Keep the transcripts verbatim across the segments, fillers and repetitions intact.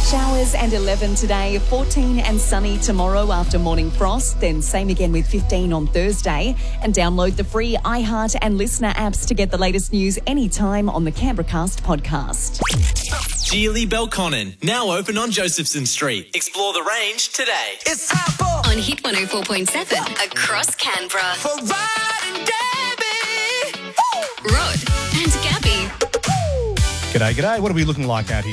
Showers and eleven today, fourteen and sunny tomorrow after morning frost, then same again with fifteen on Thursday. And download the free iHeart and Listener apps to get the latest news anytime on the Canberracast podcast. Geely Belconnen, now open on Josephson Street. Explore the range today. It's time for On Hit one oh four point seven across Canberra. for Rod and Gabby. Rod and Gabby. G'day, g'day. What are we looking like out here?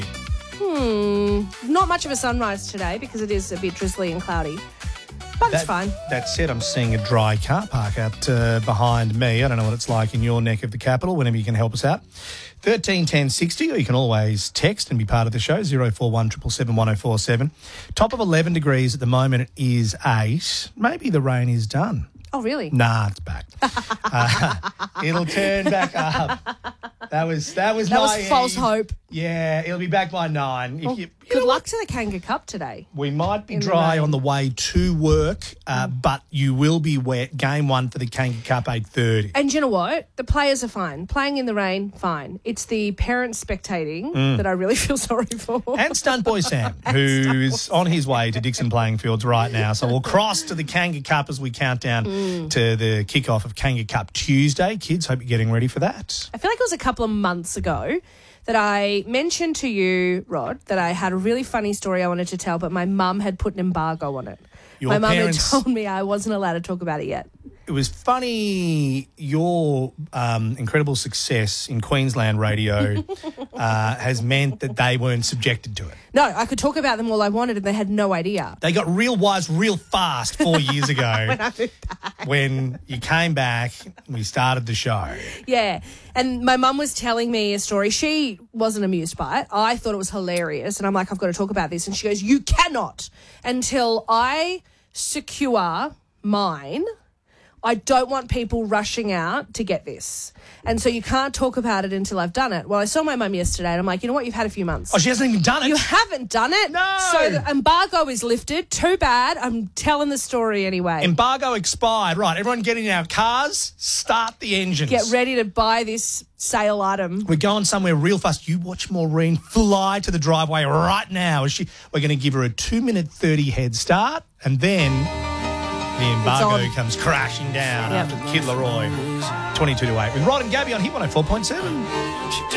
Hmm, not much of a sunrise today because it is a bit drizzly and cloudy. But it's fine. That said, I'm seeing a dry car park out uh, behind me. I don't know what it's like in your neck of the capital, whenever you can help us out. thirteen ten sixty, or you can always text and be part of the show, zero four one seven seven one oh four seven. Top of eleven degrees at the moment, it is eight. Maybe the rain is done. Oh, really? Nah, it's back. uh, it'll turn back up. That was that was That was naive. false hope. Yeah, it'll be back by nine. If Well, you, you good know luck to the Kanga Cup today. We might be in the dry rain. on the way to work, uh, but you will be wet. Game one for the Kanga Cup, eight thirty. And you know what? The players are fine. Playing in the rain, fine. It's the parents spectating that I really feel sorry for. And Stunt Boy Sam, who's on his way to Dixon Playing Fields right now. So we'll cross to the Kanga Cup as we count down to the kickoff of Kanga Cup Tuesday. Kids, hope you're getting ready for that. I feel like it was a couple of months ago that I mentioned to you, Rod, that I had a really funny story I wanted to tell, but my mum had put an embargo on it. Your my mum had parents- told me I wasn't allowed to talk about it yet. It was funny, your um, incredible success in Queensland radio uh, has meant that they weren't subjected to it. No, I could talk about them all I wanted and they had no idea. They got real wise real fast four years ago When I moved back. when you came back and we started the show. Yeah. And my mum was telling me a story. She wasn't amused by it. I thought it was hilarious. And I'm like, I've got to talk about this. And she goes, you cannot until I secure mine. I don't want people rushing out to get this. And so you can't talk about it until I've done it. Well, I saw my mum yesterday and I'm like, you know what? You've had a few months. Oh, she hasn't even done it? You haven't done it. No. So the embargo is lifted. Too bad. I'm telling the story anyway. Embargo expired. Right, everyone get in our cars, start the engines. Get ready to buy this sale item. We're going somewhere real fast. You watch Maureen fly to the driveway right now. Is she? We're going to give her a two minute thirty head start, and then the embargo on. comes crashing down Yep. after the Kid Leroy. twenty-two to eight with Rod and Gabby on Hit one oh four point seven.